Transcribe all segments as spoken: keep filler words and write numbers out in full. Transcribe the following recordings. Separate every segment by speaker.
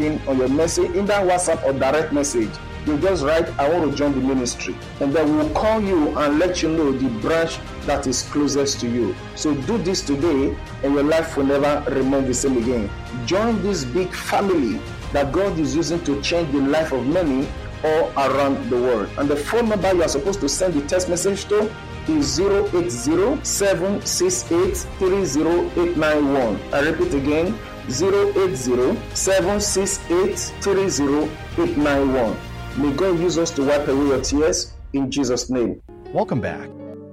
Speaker 1: on your message, in that WhatsApp or direct message. You just write, I want to join the ministry. And then we'll call you and let you know the branch that is closest to you. So do this today and your life will never remain the same again. Join this big family that God is using to change the life of many all around the world. And the phone number you are supposed to send the text message to is zero eight zero, seven six eight, three zero eight nine one. I repeat again, zero eight zero, seven six eight, three zero eight nine one. May God use us to wipe away your tears in Jesus' name.
Speaker 2: Welcome back.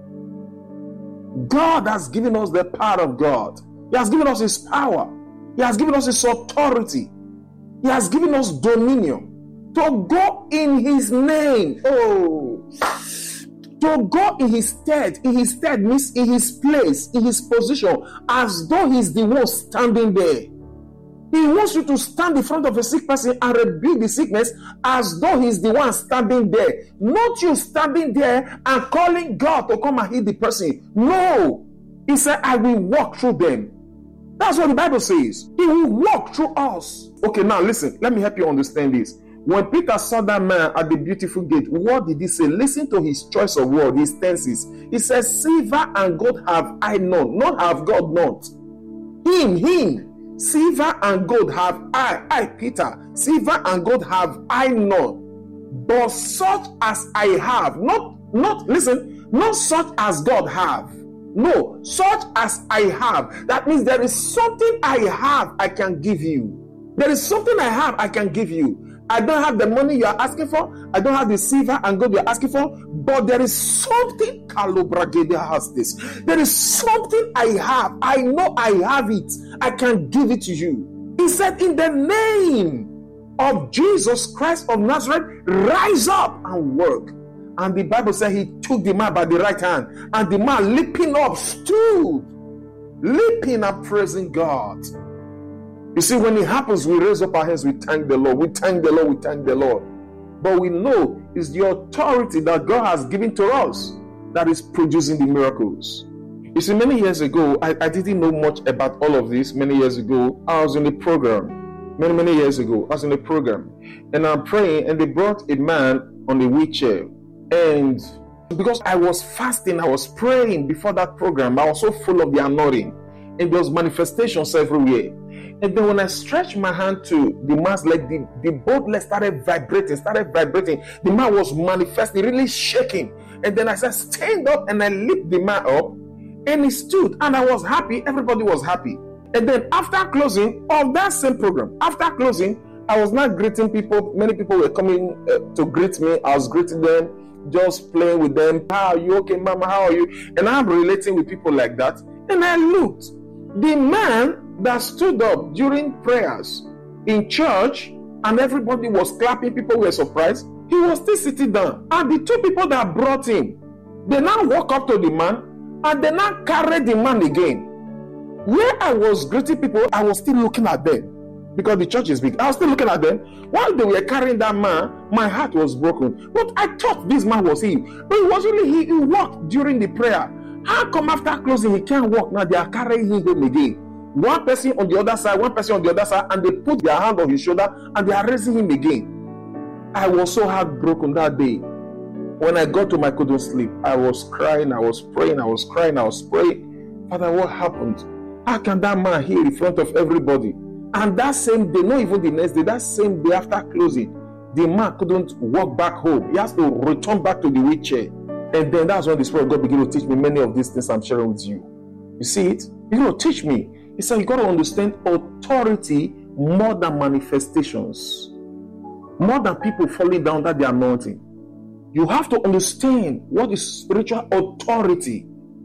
Speaker 1: God has given us the power of God. He has given us His power. He has given us His authority. He has given us dominion to go in His name. Oh, to go in His stead. In His stead means in His place, in His position, as though He's the one standing there. He wants you to stand in front of a sick person and rebuke the sickness as though He's the one standing there. Not you standing there and calling God to come and heal the person. No. He said, I will walk through them. That's what the Bible says. He will walk through us. Okay, now listen. Let me help you understand this. When Peter saw that man at the beautiful gate, what did he say? Listen to his choice of word, his tenses. He says, silver and gold have I none, not have God not. Him, him. Silver and gold have I, I Peter, silver and gold have I none, but such as I have, not, not, listen, not such as God have, no, such as I have. That means there is something I have I can give you. There is something I have I can give you. I don't have the money you are asking for. I don't have the silver and gold you are asking for. But there is something, Kalobrageda has this. There is something I have. I know I have it. I can give it to you. He said, in the name of Jesus Christ of Nazareth, rise up and work. And the Bible said he took the man by the right hand. And the man leaping up stood. Leaping and praising God. You see, when it happens, we raise up our hands, we thank the Lord, we thank the Lord, we thank the Lord. But we know it's the authority that God has given to us that is producing the miracles. You see, many years ago, I, I didn't know much about all of this. Many years ago, I was in a program. Many, many years ago, I was in a program. And I'm praying, and they brought a man on a wheelchair. And because I was fasting, I was praying before that program, I was so full of the anointing. And there was manifestations everywhere. And then when I stretched my hand to the man's leg, the, the both legs started vibrating, started vibrating. The man was manifesting, really shaking. And then I said, stand up, and I lifted the man up, and he stood, and I was happy. Everybody was happy. And then after closing of that same program, after closing, I was not greeting people. Many people were coming uh, to greet me. I was greeting them, just playing with them. How are you? Okay, mama, how are you? And I'm relating with people like that. And I looked. The man that stood up during prayers in church and everybody was clapping, people were surprised, he was still sitting down. And the two people that brought him, they now walk up to the man and they now carry the man again. Where I was greeting people, I was still looking at them because the church is big. I was still looking at them. While they were carrying that man, my heart was broken. But I thought this man was him. But it wasn't he. He walked during the prayer. How come after closing he can't walk? Now they are carrying him home again. One person on the other side, one person on the other side, and they put their hand on his shoulder and they are raising him again. I was so heartbroken that day. When I got to my couldn't sleep, I was crying, I was praying, I was crying, I was praying. Father, what happened? How can that man heal in front of everybody? And that same day, not even the next day, that same day after closing, the man couldn't walk back home. He has to return back to the wheelchair. And then that's when the Spirit of God began to teach me many of these things I'm sharing with you. You see it? He's going to teach me. He said, you got to understand authority more than manifestations. More than people falling down that they are anointing. You have to understand what is spiritual authority.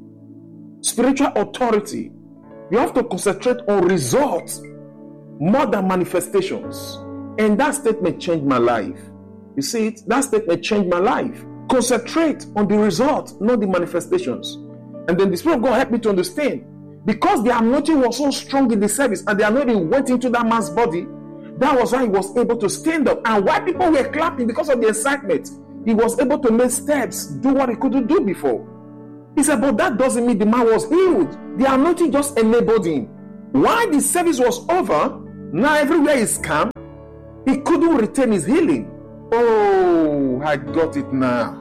Speaker 1: Spiritual authority. You have to concentrate on results more than manifestations. And that statement changed my life. You see it? That statement changed my life. Concentrate on the result, not the manifestations. And then the Spirit of God helped me to understand. Because the anointing was so strong in the service and the anointing went into that man's body, that was why he was able to stand up. And why people were clapping because of the excitement, he was able to make steps, do what he couldn't do before. He said, but that doesn't mean the man was healed. The anointing just enabled him. While the service was over, now everywhere is calm. He couldn't retain his healing. Oh, I got it now.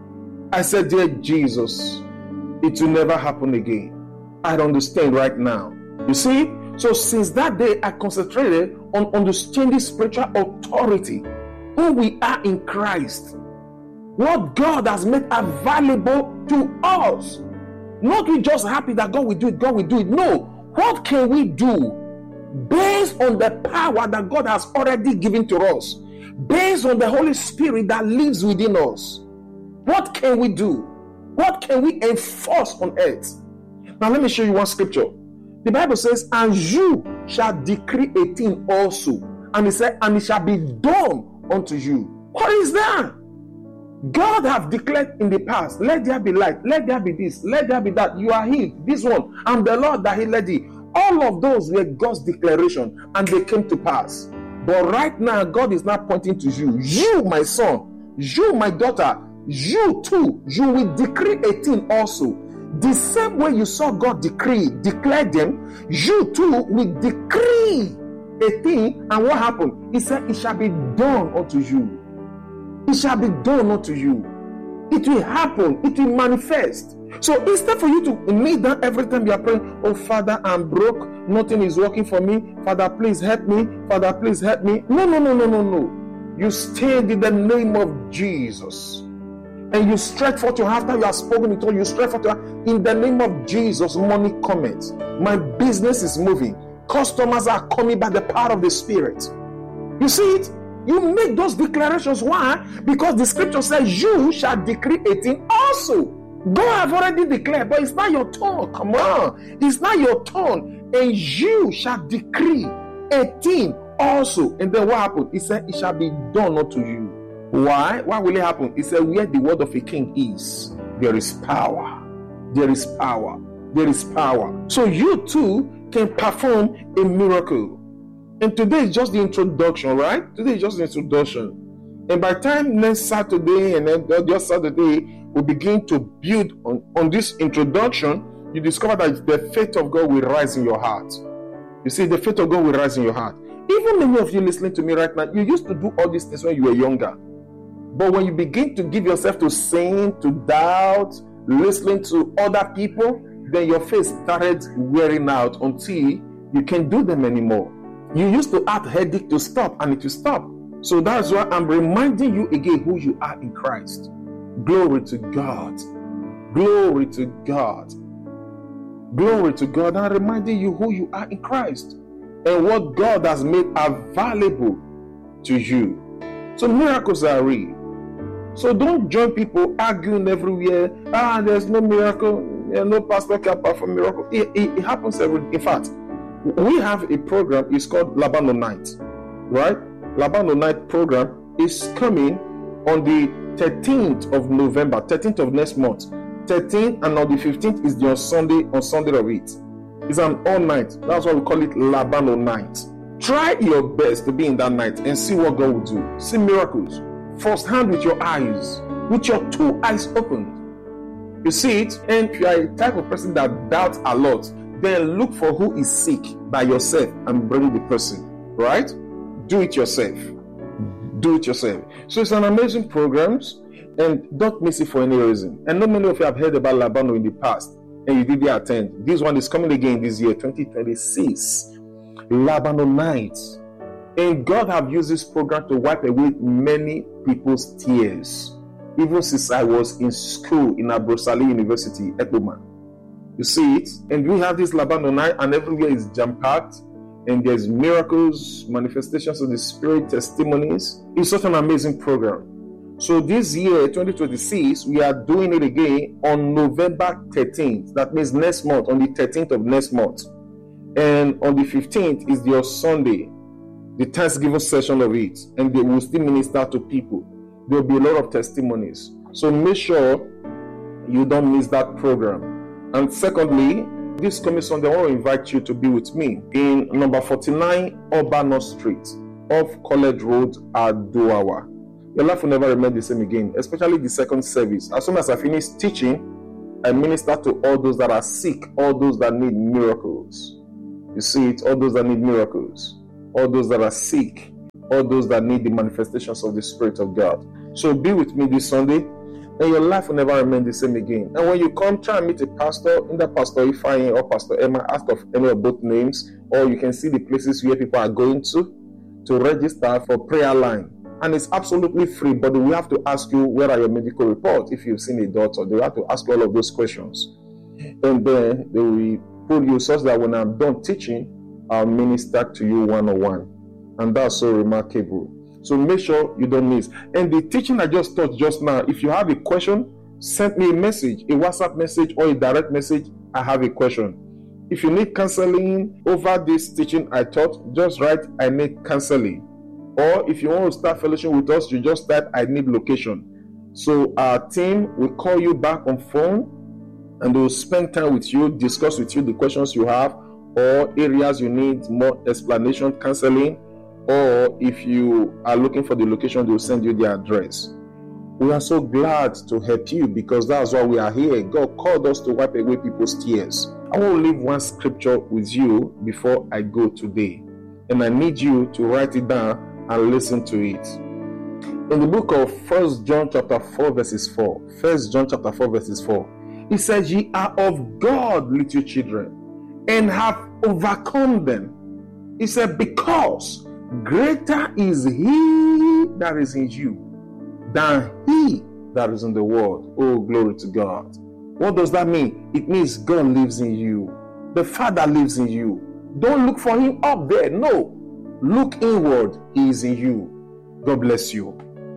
Speaker 1: I said, dear Jesus, it will never happen again. I understand right now. You see? So since that day, I concentrated on understanding spiritual authority, who we are in Christ, what God has made available to us. Not we just happy that God will do it, God will do it. No, what can we do based on the power that God has already given to us, based on the Holy Spirit that lives within us? What can we do? What can we enforce on earth? Now let me show you one scripture. The Bible says, and you shall decree a thing also. And it said, and it shall be done unto you. What is that? God have declared in the past, let there be light, let there be this, let there be that. You are healed, this one, and the Lord that healed thee. All of those were God's declaration, and they came to pass. But right now, God is not pointing to you. You, my son, you, my daughter, you too, you will decree a thing also. The same way you saw God decree, declare them, you too will decree a thing. And what happened? He said, it shall be done unto you. It shall be done unto you. It will happen. It will manifest. So instead for you to kneel down every time you are praying, oh Father, I'm broke, nothing is working for me, Father, please help me, Father, please help me. No, no, no, no, no, no. You stand in the name of Jesus. And you stretch forth your hand after you have spoken it all. You stretch forth your hand. In the name of Jesus, money comes. My business is moving. Customers are coming by the power of the Spirit. You see it? You make those declarations. Why? Because the scripture says, you shall decree a thing also. God have already declared, but it's not your turn. Come on. It's not your turn. And you shall decree a thing also. And then what happened? He said, it shall be done unto you. Why? Why will it happen? He said, where the word of a king is, there is power. There is power. There is power. So you too can perform a miracle. And today is just the introduction, right? Today is just the introduction. And by the time next Saturday and then the other Saturday, we begin to build on, on this introduction, you discover that the faith of God will rise in your heart. You see, the faith of God will rise in your heart. Even many of you listening to me right now, you used to do all these things when you were younger. But when you begin to give yourself to sin, to doubt, listening to other people, then your faith started wearing out until you can't do them anymore. You used to have headache to stop, and it will stop. So that's why I'm reminding you again who you are in Christ. Glory to God. Glory to God. Glory to God. I'm reminding you who you are in Christ and what God has made available to you. So miracles are real. So don't join people arguing everywhere. Ah, there's no miracle. Yeah, no pastor can perform miracle. It, it, it happens every. In fact, we have a program. It's called Labano Night, right? Labano Night program is coming on the thirteenth of November, thirteenth of next month. thirteenth and on the fifteenth is the on Sunday, on Sunday of it. It's an all night. That's why we call it Labano Night. Try your best to be in that night and see what God will do. See miracles firsthand with your eyes, with your two eyes opened. You see it, and if you are a type of person that doubts a lot, then look for who is sick by yourself and bring the person, right? Do it yourself. Do it yourself. So it's an amazing program, and don't miss it for any reason. And not many of you have heard about Labano in the past, and you didn't attend. This one is coming again this year, twenty twenty-six. Labano Night. And God have used this program to wipe away many people's tears. Even since I was in school in Abrosali University, Ekboman. You see it? And we have this Labano Night, and everywhere is jam-packed. And there's miracles, manifestations of the Spirit, testimonies. It's such an amazing program. So this year, twenty twenty-six, we are doing it again on November thirteenth. That means next month, on the thirteenth of next month. And on the fifteenth is your Sunday, the Thanksgiving session of it. And they will still minister to people. There will be a lot of testimonies. So make sure you don't miss that program. And secondly, this coming Sunday, I want to invite you to be with me in number forty-nine Urbana Street off College Road at Duawa. Your life will never remain the same again, especially the second service. As soon as I finish teaching, I minister to all those that are sick, all those that need miracles. You see it, all those that need miracles, all those that are sick, all those that need the manifestations of the Spirit of God. So be with me this Sunday, and your life will never remain the same again. And when you come, try and meet a pastor, either Pastor Ifeanyi or Pastor Emma. Ask of any of both names, or you can see the places where people are going to to register for prayer line. And it's absolutely free, but we have to ask you, where are your medical reports? If you've seen a doctor, they have to ask all of those questions. And then they will put you such that when I'm done teaching, I'll minister to you one-on-one. And that's so remarkable. So make sure you don't miss. And the teaching I just taught just now, if you have a question, send me a message, a WhatsApp message or a direct message. I have a question. If you need counseling over this teaching I taught, just write, I need counseling. Or if you want to start fellowship with us, you just type, I need location. So our team will call you back on phone, and they will spend time with you, discuss with you the questions you have, or areas you need more explanation, counseling, or if you are looking for the location, they will send you the address. We are so glad to help you, because that's why we are here. God called us to wipe away people's tears. I want to leave one scripture with you before I go today, and I need you to write it down and listen to it. In the book of First John chapter four verses four, First John chapter four verses four, it says, ye are of God, little children, and have overcome them. It said, because greater is he that is in you than he that is in the world. Oh, glory to God. What does that mean? It means God lives in you. The Father lives in you. Don't look for him up there. No. Look inward. He is in you. God bless you.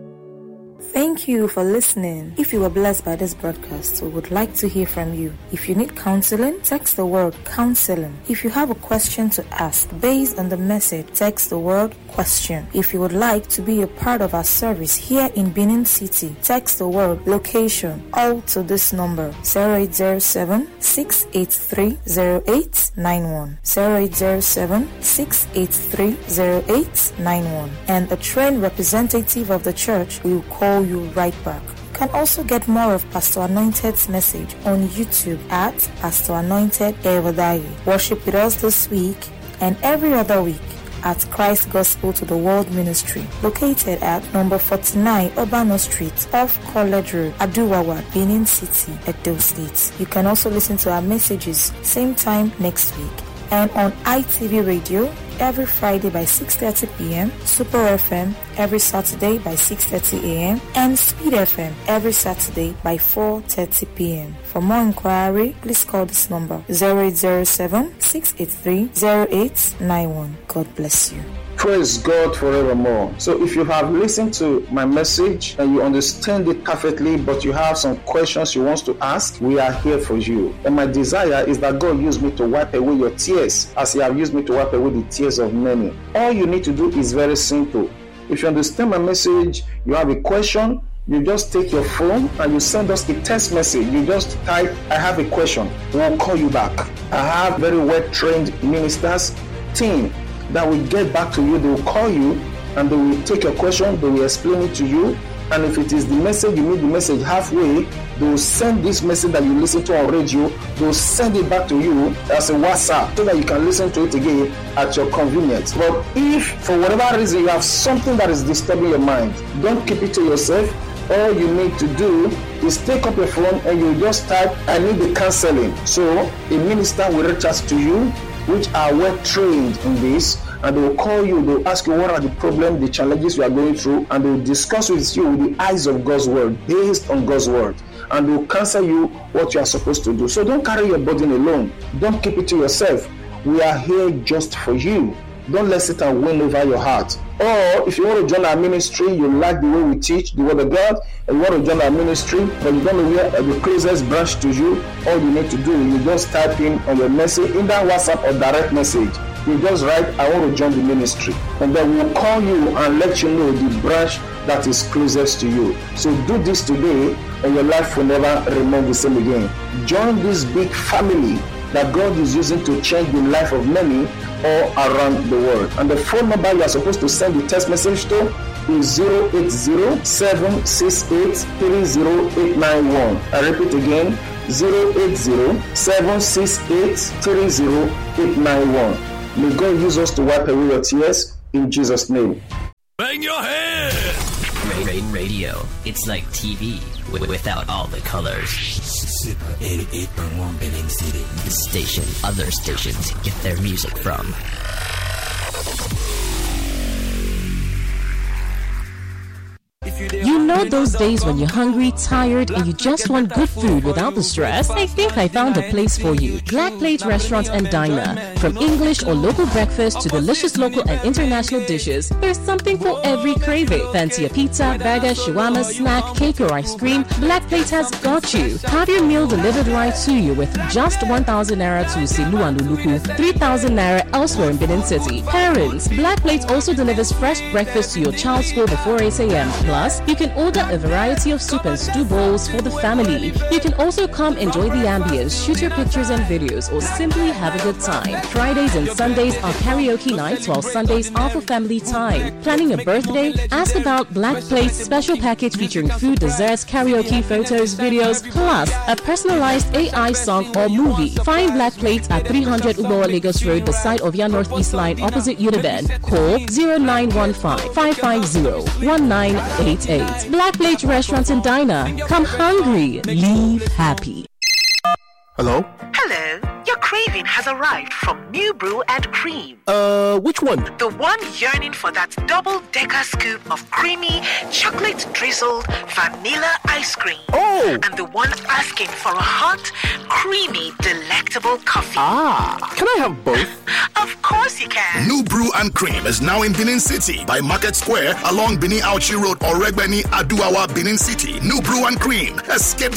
Speaker 2: Thank you for listening. If you were blessed by this broadcast, we would like to hear from you. If you need counseling, text the word counseling. If you have a question to ask based on the message, text the word question. If you would like to be a part of our service here in Benin City, text the word location, all to this number zero eight zero seven, six eight three, zero eight nine one, zero eight zero seven, six eight three, zero eight nine one, and a trained representative of the church will call you right back. You can also get more of Pastor Anointed's message on YouTube at Pastor Anointed Evadayi. Worship with us this week and every other week at Christ Gospel to the World Ministry, located at number forty-nine Urbano Street off College Road, Aduwawa, Benin City, Edo State. You can also listen to our messages same time next week, and on I T V Radio every Friday by six thirty p.m., Super F M every Saturday by six thirty a.m., and Speed F M every Saturday by four thirty p.m. For more inquiry, please call this number zero eight zero seven, six eight three, zero eight nine one. God bless you.
Speaker 1: Praise God forevermore. So if you have listened to my message and you understand it perfectly, but you have some questions you want to ask, we are here for you. And my desire is that God use me to wipe away your tears as he have used me to wipe away the tears of many. All you need to do is very simple. If you understand my message, you have a question, you just take your phone and you send us a text message. You just type, I have a question. We'll call you back. I have very well-trained ministers, team, that will get back to you. They will call you and they will take your question, they will explain it to you. And if it is the message, you need the message halfway, they will send this message that you listen to on radio, they will send it back to you as a WhatsApp so that you can listen to it again at your convenience. But if for whatever reason you have something that is disturbing your mind, don't keep it to yourself. All you need to do is take up your phone and you just type, I need the counseling. So a minister will reach out to you, which are well trained in this, and they will call you, they will ask you what are the problems, the challenges you are going through, and they will discuss with you with the eyes of God's word, based on God's word, and they will counsel you what you are supposed to do. So don't carry your burden alone. Don't keep it to yourself. We are here just for you. Don't let Satan win over your heart. Or if you want to join our ministry, you like the way we teach the word of God, and you want to join our ministry, but you don't know where the closest branch to you, all you need to do is you just type in on your message, in that WhatsApp or direct message. You just write, I want to join the ministry. And then we'll call you and let you know the branch that is closest to you. So do this today and your life will never remain the same again. Join this big family that God is using to change the life of many all around the world. And the phone number you are supposed to send the text message to is zero eight zero, seven six eight, three zero eight nine one. I repeat again, zero eight zero, seven six eight, three zero eight nine one. May God use us to wipe away your tears in Jesus' name.
Speaker 3: Bang your head! Radio. It's like T V without all the colors.
Speaker 4: Super eighty-eight point one Benin City.
Speaker 3: The station other stations get their music from.
Speaker 5: You know those days when you're hungry, tired, and you just want good food without the stress? I think I found a place for you. Black Plate Restaurant and Diner. From English or local breakfast to delicious local and international dishes, there's something for every craving. Fancy a pizza, burger, shawarma, snack, cake, or ice cream? Black Plate has got you. Have your meal delivered right to you with just one thousand naira to Silu and Luluku, three thousand naira elsewhere in Benin City. Parents, Black Plate also delivers fresh breakfast to your child's school before eight a.m. Plus, you can order a variety of soup and stew bowls for the family. You can also come enjoy the ambience, shoot your pictures and videos, or simply have a good time. Fridays and Sundays are karaoke nights, while Sundays are for family time. Planning a birthday? Ask about Black Plate's special package featuring food, desserts, karaoke, photos, videos, plus a personalized A I song or movie. Find Black Plate at three hundred Uboa Lagos Road beside Ovia Northeast Line opposite Uniben. Call zero nine one five, five five zero, one nine eight eight. Black Plate Restaurant and Diner. Come hungry, leave happy.
Speaker 1: Hello?
Speaker 6: Hello. Your craving has arrived from New Brew and Cream.
Speaker 1: Uh, which one?
Speaker 6: The one yearning for that double-decker scoop of creamy, chocolate-drizzled vanilla ice cream.
Speaker 1: Oh!
Speaker 6: And the one asking for a hot, creamy, delectable coffee.
Speaker 1: Ah, can I have both?
Speaker 6: Of course you can.
Speaker 7: New Brew and Cream is now in Benin City by Market Square along Benin Auchi Road or Regbeni Aduawa, Benin City. New Brew and Cream. Escape